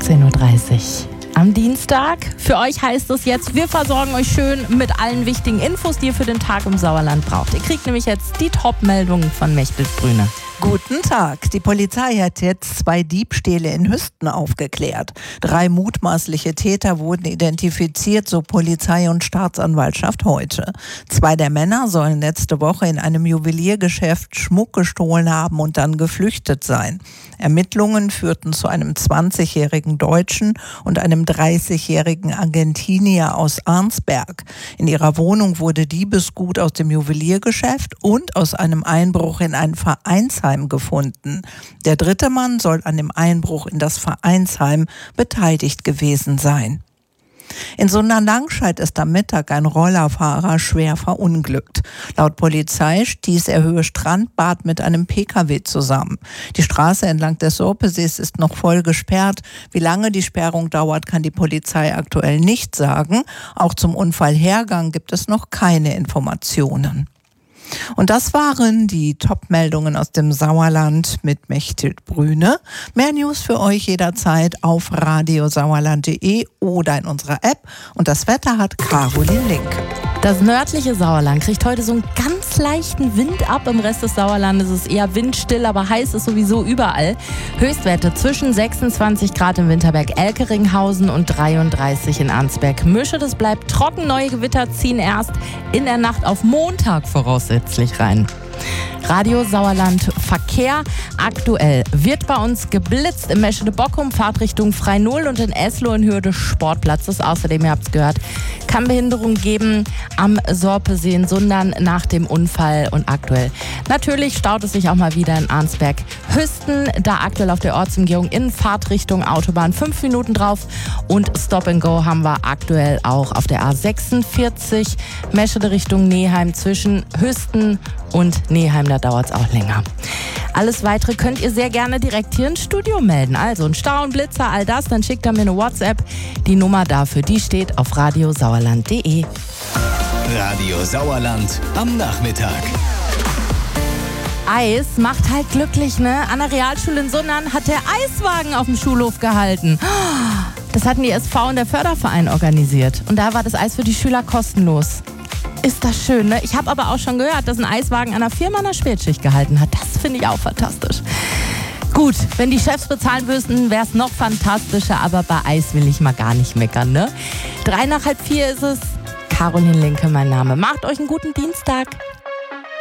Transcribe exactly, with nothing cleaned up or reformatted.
achtzehn Uhr dreißig. Am Dienstag. Für euch heißt es jetzt, wir versorgen euch schön mit allen wichtigen Infos, die ihr für den Tag im Sauerland braucht. Ihr kriegt nämlich jetzt die Top-Meldungen von Mechthild Brüne. Guten Tag. Die Polizei hat jetzt zwei Diebstähle in Hüsten aufgeklärt. Drei mutmaßliche Täter wurden identifiziert, so Polizei und Staatsanwaltschaft heute. Zwei der Männer sollen letzte Woche in einem Juweliergeschäft Schmuck gestohlen haben und dann geflüchtet sein. Ermittlungen führten zu einem zwanzigjährigen Deutschen und einem dreißigjährigen Argentinier aus Arnsberg. In ihrer Wohnung wurde Diebesgut aus dem Juweliergeschäft und aus einem Einbruch in ein Vereinsheim gefunden. Der dritte Mann soll an dem Einbruch in das Vereinsheim beteiligt gewesen sein. In Sundern-Langscheid ist am Mittag ein Rollerfahrer schwer verunglückt. Laut Polizei stieß er Höhe Strandbad mit einem Pkw zusammen. Die Straße entlang des Sorpesees ist noch voll gesperrt. Wie lange die Sperrung dauert, kann die Polizei aktuell nicht sagen. Auch zum Unfallhergang gibt es noch keine Informationen. Und das waren die Top-Meldungen aus dem Sauerland mit Mechthild Brüne. Mehr News für euch jederzeit auf radiosauerland punkt de oder in unserer App. Und das Wetter hat Caroline Link. Das nördliche Sauerland kriegt heute so einen ganz leichten Wind ab. Im Rest des Sauerlandes ist es eher windstill, aber heiß ist sowieso überall. Höchstwerte zwischen sechsundzwanzig Grad im Winterberg-Elkeringhausen und dreiunddreißig in Arnsberg-Mische. Das bleibt trocken. Neue Gewitter ziehen erst in der Nacht auf Montag voraussichtlich rein. Radio Sauerland Verkehr. Aktuell wird bei uns geblitzt im Meschede-Bockum, Fahrtrichtung Frei Null und in Esloh in Höhe des Sportplatzes. Außerdem, ihr habt es gehört, kann Behinderung geben am Sorpesee in Sundern nach dem Unfall. Und aktuell natürlich staut es sich auch mal wieder in Arnsberg-Hüsten. Da aktuell auf der Ortsumgehung in Fahrtrichtung Autobahn fünf Minuten drauf. Und Stop and Go haben wir aktuell auch auf der A sechsundvierzig Meschede Richtung Neheim zwischen Hüsten und Neheim. Da dauert es auch länger. Alles Weitere könnt ihr sehr gerne direkt hier ins Studio melden. Also ein Stau, ein Blitzer, all das, dann schickt ihr mir eine WhatsApp. Die Nummer dafür, die steht auf radiosauerland punkt de. Radio Sauerland am Nachmittag. Eis macht halt glücklich, ne? An der Realschule in Sundern hat der Eiswagen auf dem Schulhof gehalten. Das hatten die S V und der Förderverein organisiert. Und da war das Eis für die Schüler kostenlos. Ist das schön, ne? Ich habe aber auch schon gehört, dass ein Eiswagen an einer Firma in der Spätschicht gehalten hat. Das finde ich auch fantastisch. Gut, wenn die Chefs bezahlen müssten, wäre es noch fantastischer, aber bei Eis will ich mal gar nicht meckern, ne? Drei nach halb vier ist es. Caroline Linke, mein Name. Macht euch einen guten Dienstag.